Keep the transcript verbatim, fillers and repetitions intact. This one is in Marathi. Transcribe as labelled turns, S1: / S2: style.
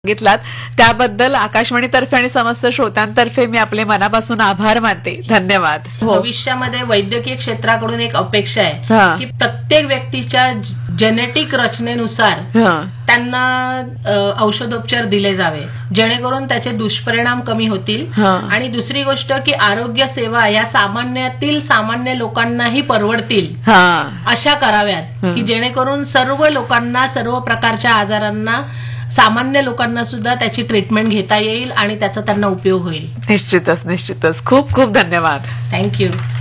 S1: सांगितलात त्याबद्दल आकाशवाणीतर्फे आणि समस्त श्रोत्यांतर्फे मी आपले मनापासून आभार मानते. धन्यवाद.
S2: भविष्यामध्ये वैद्यकीय क्षेत्राकडून एक अपेक्षा आहे
S1: हा.
S2: की प्रत्येक व्यक्तीच्या जेनेटिक रचनेनुसार
S1: हा.
S2: त्यांना अ, औषधोपचार दिले जावे जेणेकरून त्याचे दुष्परिणाम कमी होतील.
S1: हा.
S2: आणि दुसरी गोष्ट की आरोग्य सेवा या सामान्यातील सामान्य लोकांनाही परवडतील
S1: हा.
S2: अशा कराव्यात की जेणेकरून सर्व लोकांना सर्व प्रकारच्या आजारांना सामान्य लोकांना सुद्धा त्याची ट्रीटमेंट घेता येईल आणि त्याचा त्यांना उपयोग होईल.
S1: निश्चितच निश्चितच खूप खूप धन्यवाद.
S2: थँक्यू.